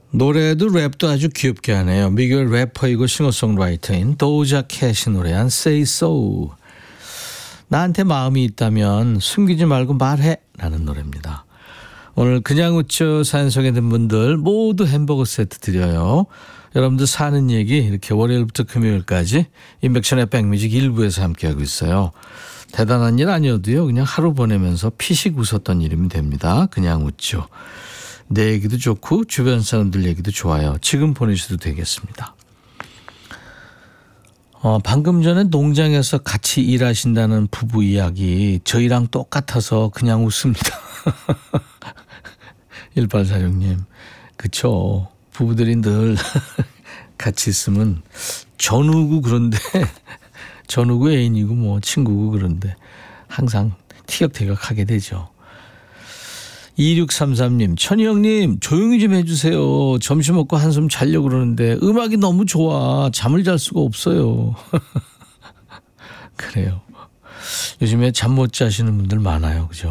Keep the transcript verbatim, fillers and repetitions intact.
노래도 랩도 아주 귀엽게 하네요. 미국 래퍼이고 싱어송라이터인 도자 캣이 노래한 Say So. 나한테 마음이 있다면 숨기지 말고 말해 라는 노래입니다. 오늘 그냥 웃죠 사연 소개된 분들 모두 햄버거 세트 드려요. 여러분들 사는 얘기 이렇게 월요일부터 금요일까지 인백션의 백뮤직 일부에서 함께하고 있어요. 대단한 일 아니어도요. 그냥 하루 보내면서 피식 웃었던 일이면 됩니다. 그냥 웃죠. 내 얘기도 좋고 주변 사람들 얘기도 좋아요. 지금 보내셔도 되겠습니다. 어, 방금 전에 농장에서 같이 일하신다는 부부 이야기 저희랑 똑같아서 그냥 웃습니다. 일팔사육님 그쵸. 부부들이 늘 같이 있으면 전우고 그런데 전우고 애인이고 뭐 친구고 그런데 항상 티격태격하게 되죠. 이육삼삼님 천희 형님 조용히 좀 해주세요. 점심 먹고 한숨 자려고 그러는데 음악이 너무 좋아 잠을 잘 수가 없어요. 그래요. 요즘에 잠 못 자시는 분들 많아요. 그죠?